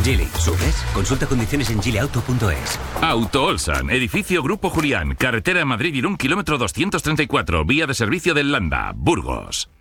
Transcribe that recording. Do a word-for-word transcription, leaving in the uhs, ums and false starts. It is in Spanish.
Geely, ¿subes? Consulta condiciones en geely auto punto es. Auto Olsan, edificio Grupo Julián, carretera Madrid-Irún, kilómetro doscientos treinta y cuatro, vía de servicio del Landa, Burgos.